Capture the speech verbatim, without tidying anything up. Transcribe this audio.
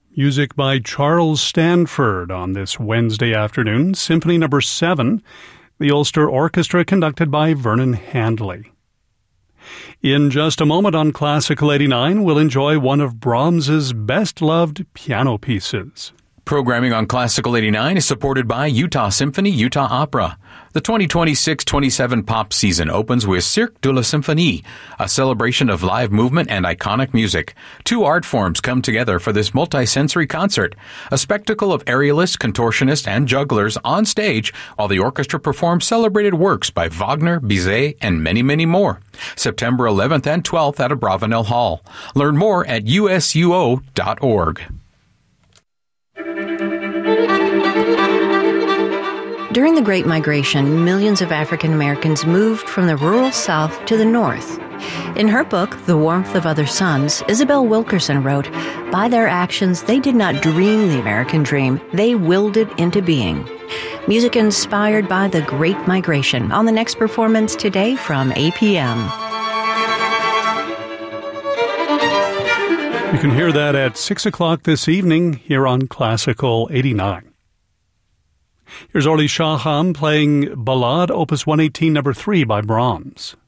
Music by Charles Stanford on this Wednesday afternoon. Symphony number seven, the Ulster Orchestra, conducted by Vernon Handley. In just a moment on Classical eighty-nine, we'll enjoy one of Brahms's best-loved piano pieces. Programming on Classical eighty-nine is supported by Utah Symphony, Utah Opera. The twenty twenty-six twenty-seven pop season opens with Cirque de la Symphonie, a celebration of live movement and iconic music. Two art forms come together for this multi-sensory concert, a spectacle of aerialists, contortionists, and jugglers on stage while the orchestra performs celebrated works by Wagner, Bizet, and many, many more. September eleventh and twelfth at Abravanel Hall. Learn more at U S U O dot org. During the Great Migration, millions of African Americans moved from the rural South to the North. In her book, The Warmth of Other Suns, Isabel Wilkerson wrote, "By their actions, they did not dream the American dream, they willed it into being." Music inspired by the Great Migration on the next performance today from A P M. You can hear that at six o'clock this evening here on Classical eighty-nine. Here's Orly Shaham playing Ballade, Opus one eighteen, number three by Brahms.